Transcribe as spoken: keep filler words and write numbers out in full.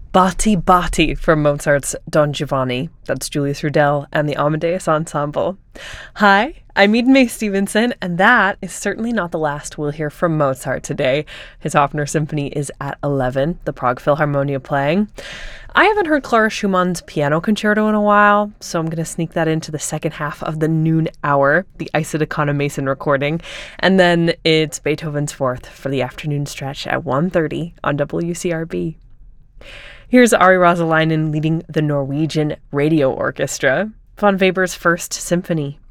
Bati Bati from Mozart's Don Giovanni. That's Julius Rudel and the Amadeus Ensemble. Hi, I'm Eden May Stevenson, and that is certainly not the last we'll hear from Mozart today. His Hofner Symphony is at eleven, the Prague Philharmonia playing. I haven't heard Clara Schumann's Piano Concerto in a while, so I'm going to sneak that into the second half of the noon hour, the Isodekana Mason recording, and then it's Beethoven's Fourth for the afternoon stretch at one thirty on W C R B. Here's Ari Rosalainen leading the Norwegian Radio Orchestra, von Weber's First Symphony.